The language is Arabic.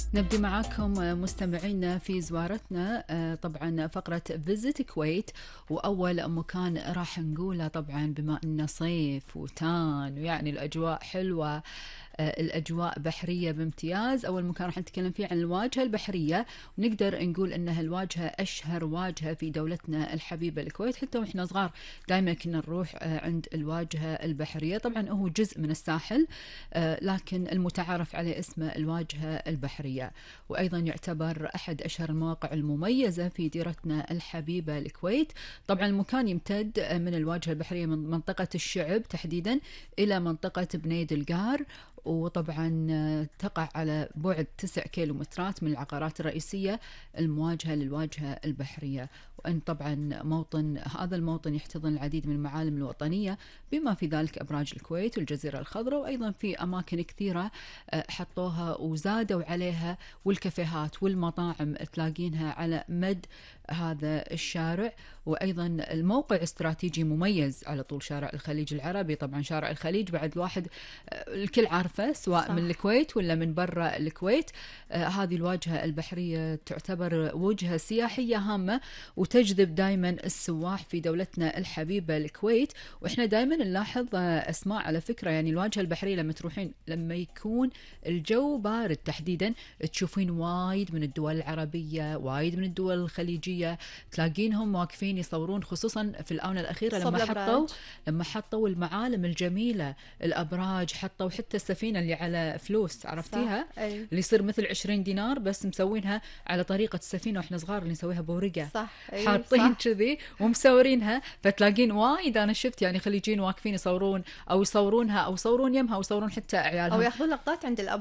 نبدي معاكم مستمعينا في زوارتنا طبعا فقرة فيزيت كويت، وأول مكان راح نقوله طبعا بما أنه صيف وتان ويعني الأجواء حلوة، الأجواء بحرية بامتياز. أول مكان راح نتكلم فيه عن الواجهة البحرية، ونقدر نقول أنها الواجهة أشهر واجهة في دولتنا الحبيبة الكويت. حتى وإحنا صغار دائما كنا نروح عند الواجهة البحرية. طبعا هو جزء من الساحل، لكن المتعارف عليه اسمه الواجهة البحرية، وأيضا يعتبر أحد أشهر المواقع المميزة في ديرتنا الحبيبة الكويت. طبعا المكان يمتد من الواجهة البحرية من منطقة الشعب تحديدا إلى منطقة بنيد القار، وطبعا تقع على بعد 9 كيلومترات من العقارات الرئيسية المواجهة للواجهة البحرية. وأن طبعا هذا الموطن يحتضن العديد من المعالم الوطنية، بما في ذلك أبراج الكويت والجزيرة الخضراء، وأيضا في أماكن كثيرة حطوها وزادوا عليها، والكافيهات والمطاعم تلاقينها على مد هذا الشارع. وأيضا الموقع استراتيجي مميز على طول شارع الخليج العربي. طبعا شارع الخليج بعد الواحد الكل عارفه، سواء صح. من الكويت ولا من برا الكويت. هذه الواجهة البحرية تعتبر وجهة سياحية هامة، وتجذب دائما السواح في دولتنا الحبيبة الكويت. وإحنا دائما نلاحظ أسماء على فكرة، يعني الواجهة البحرية لما تروحين لما يكون الجو بارد تحديدا تشوفين وايد من الدول العربية، وايد من الدول الخليجية تلاقينهم واقفين يصورون، خصوصا في الآونة الأخيرة لما حطوا المعالم الجميلة، الأبراج، حطوا حتى السفينة اللي على فلوس، عرفتيها؟ اللي يصير مثل 20 دينار بس مسوينها على طريقة السفينة، وإحنا صغار اللي نسويها بورقة، صح. حاطين كذي ومسورينها. فتلاقين وايد أنا شفت يعني خليجيين واقفين يصورون، أو يصورونها، أو يصورون يمها، أو يصورون حتى عيالهم، أو ياخذون لقطات عند الأبراج.